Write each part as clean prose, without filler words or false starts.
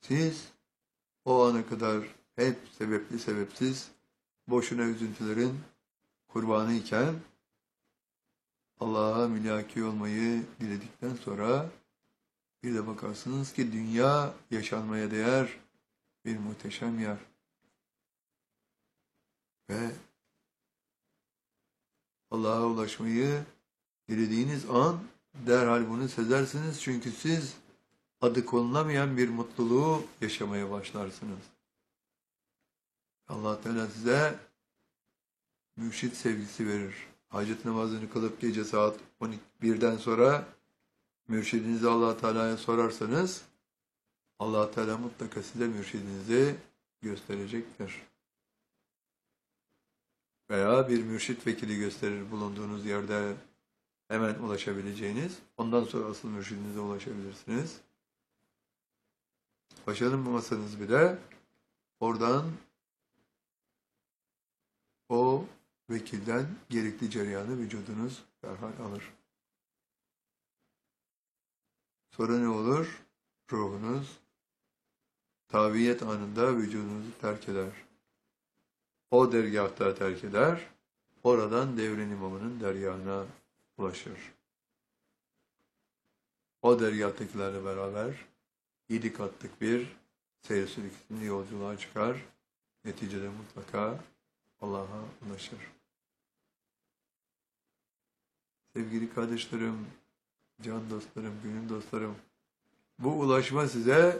Siz o ana kadar hep sebepli sebepsiz boşuna üzüntülerin kurbanı iken Allah'a mülaki olmayı diledikten sonra bir de bakarsınız ki dünya yaşanmaya değer bir muhteşem yer. Ve Allah'a ulaşmayı dilediğiniz an derhal bunu sezersiniz. Çünkü siz adı konulamayan bir mutluluğu yaşamaya başlarsınız. Allah Teala size mürşit sevgisi verir. Hacet namazını kılıp gece saat 12'den sonra mürşidinizi Allah Teala'ya sorarsanız Allah Teala mutlaka size mürşidinizi gösterecektir. Veya bir mürşit vekili gösterir bulunduğunuz yerde hemen ulaşabileceğiniz. Ondan sonra asıl mürşidinize ulaşabilirsiniz. Başaramasanız bile oradan o vekilden gerekli cereyanı vücudunuz derhal alır. Sonra ne olur? Ruhunuz taviyet anında vücudunuzu terk eder. O dergâhta terk eder. Oradan devrin imamının dergâhına ulaşır. O dergâhtakilerle beraber 7 katlık bir seyir sülükünde yolculuğa çıkar. Neticede mutlaka Allah'a ulaşır. Sevgili kardeşlerim, can dostlarım, gönül dostlarım, bu ulaşma size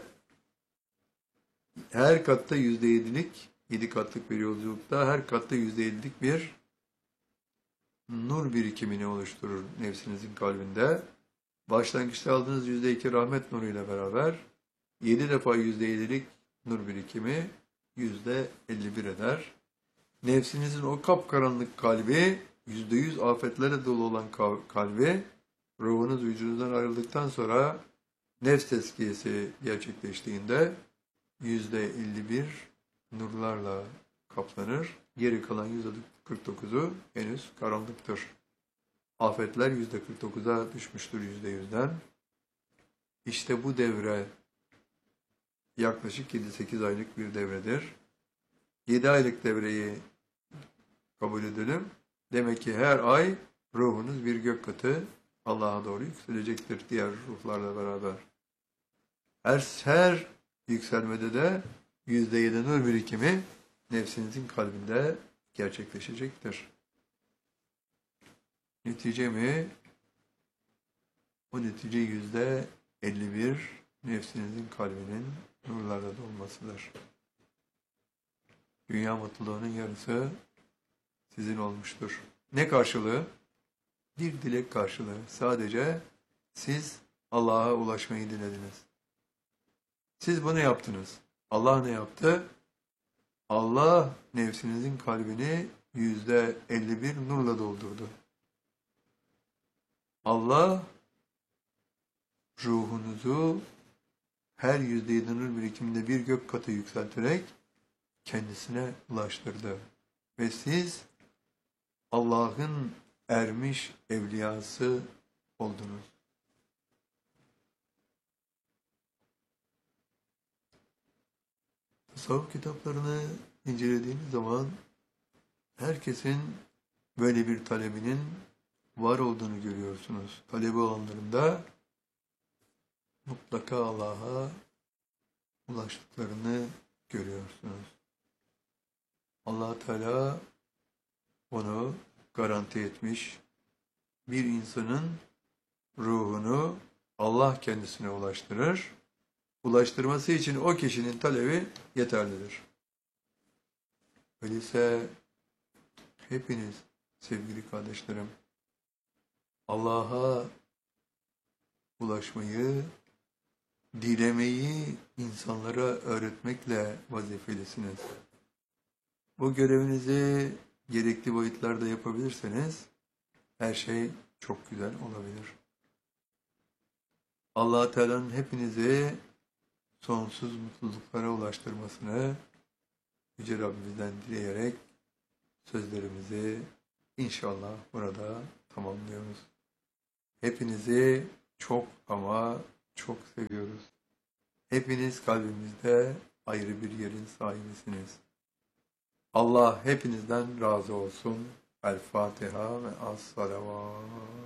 her katta %7'lik, 7 katlık bir yolculukta her katta %7'lik bir nur birikimini oluşturur nefsinizin kalbinde. Başlangıçta aldığınız %2 rahmet nuruyla beraber 7 defa %7'lik nur birikimi %51 eder. Nefsinizin o kapkaranlık kalbi, %100 afetlere dolu olan kalbi, ruhunuz vücudundan ayrıldıktan sonra nefs tezkiyesi gerçekleştiğinde %51 nurlarla kaplanır. Geri kalan %49'u henüz karanlıktır. Afetler %49'a düşmüştür %100'den. İşte bu devre yaklaşık 7-8 aylık bir devredir. 7 aylık devreyi kabul edelim. Demek ki her ay ruhunuz bir gök katı Allah'a doğru yükselecektir diğer ruhlarla beraber. Her yükselmede de %7 nur birikimi nefsinizin kalbinde gerçekleşecektir. Netice mi? O netice %51 nefsinizin kalbinin nurlarla dolmasıdır. Dünya mutluluğunun yarısı sizin olmuştur. Ne karşılığı? Bir dilek karşılığı. Sadece siz Allah'a ulaşmayı dilediniz. Siz bunu yaptınız. Allah ne yaptı? Allah nefsinizin kalbini %51 nurla doldurdu. Allah ruhunuzu her %7 nur birikiminde bir gök katı yükselterek kendisine ulaştırdı. Ve siz Allah'ın ermiş evliyası oldunuz. Tasavvuf kitaplarını incelediğiniz zaman herkesin böyle bir talebinin var olduğunu görüyorsunuz. Talebi olanların mutlaka Allah'a ulaştıklarını görüyorsunuz. Allah Teala onu garanti etmiş. Bir insanın ruhunu Allah kendisine ulaştırır. Ulaştırması için o kişinin talebi yeterlidir. Öyleyse hepiniz sevgili kardeşlerim Allah'a ulaşmayı, dilemeyi insanlara öğretmekle vazifelisiniz. Bu görevinizi gerekli boyutlarda yapabilirseniz her şey çok güzel olabilir. Allah Teala'nın hepinizi sonsuz mutluluklara ulaştırmasını Yüce Rabbimizden dileyerek sözlerimizi inşallah burada tamamlıyoruz. Hepinizi çok ama çok seviyoruz. Hepiniz kalbimizde ayrı bir yerin sahibisiniz. Allah hepinizden razı olsun. El Fatiha ve Es-Salavat.